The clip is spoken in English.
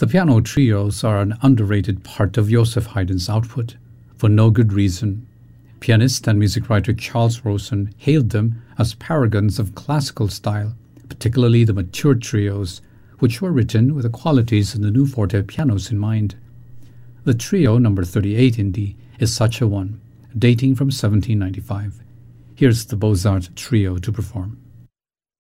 The piano trios are an underrated part of Joseph Haydn's output, for no good reason. Pianist and music writer Charles Rosen hailed them as paragons of classical style, particularly the mature trios, which were written with the qualities of the new forte pianos in mind. The trio number 38 in D is such a one, dating from 1795. Here's the Beaux-Arts trio to perform.